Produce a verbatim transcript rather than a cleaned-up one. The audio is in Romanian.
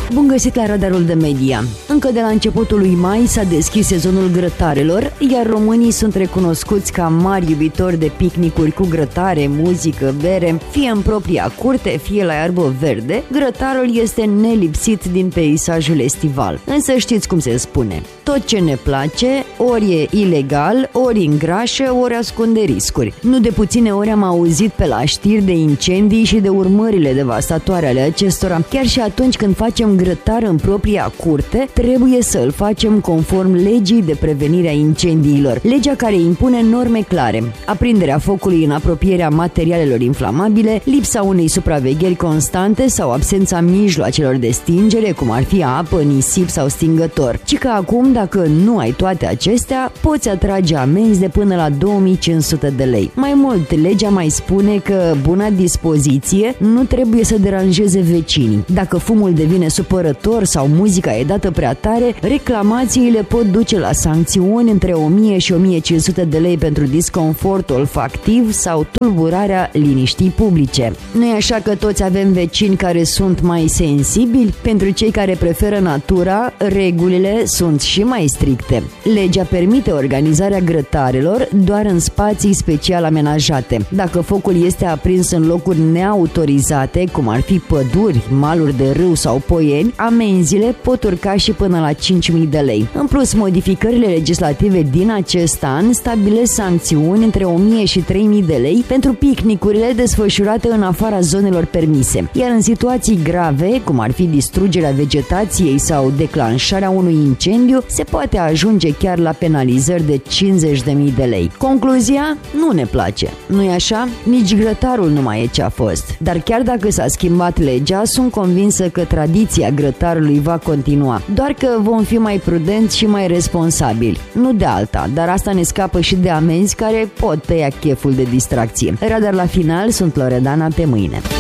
Bun găsit la Radarul de Media. Încă de la începutul lui mai s-a deschis sezonul grătarelor, iar românii sunt recunoscuți ca mari iubitori de picnicuri cu grătare, muzică, bere, fie în propria curte, fie la iarbă verde. Grătarul este nelipsit din peisajul estival. Însă știți cum se spune, tot ce ne place, ori e ilegal, ori îngrașă, ori ascunde riscuri. Nu de puține ori am auzit pe la știri de incendii și de urmările devastatoare ale acestora. Chiar și atunci când facem grătar în propria curte, trebuie să îl facem conform legii de prevenire a incendiilor, legea care impune norme clare: aprinderea focului în apropierea materialelor inflamabile, lipsa unei supravegheri constante sau absența mijloacelor de stingere, cum ar fi apă, nisip sau stingător. Ci că acum, dacă nu ai toate acestea, poți atrage amenzi de până la două mii cinci sute de lei. Mai mult, legea mai spune că buna dispoziție nu trebuie să deranjeze vecinii. Dacă fumul devine supărător sau muzica e dată prea tare, reclamațiile pot duce la sancțiuni între o mie și o mie cinci sute de lei pentru disconfort olfactiv sau tulburarea liniștii publice. Nu e așa că toți avem vecini care sunt mai sensibili? Pentru cei care preferă natura, regulile sunt și mai stricte. Legea permite organizarea grătarelor doar în spații special amenajate. Dacă focul este aprins în locuri neautorizate, cum ar fi păduri, maluri de râu sau poieni, amenziile pot urca și până la cinci mii de lei. În plus, modificările legislative din acest an stabilesc sancțiuni între o mie și trei mii de lei pentru picnicurile desfășurate în afara zonelor permise. Iar în situații grave, cum ar fi distrugerea vegetației sau declanșarea unui incendiu, se poate ajunge chiar la penalizări de cincizeci de mii de lei. Concluzia? Nu ne place. Nu-i așa? Nici grătarul nu mai e ce a fost. Dar chiar dacă s-a schimbat legea, sunt convinsă că tradiția grătarului va continua. Doar că vom fi mai prudenți și mai responsabili. Nu de alta, dar asta ne scapă și de amenzi care pot tăia cheful de distracție. Radar la final, sunt Loredana, pe mâine.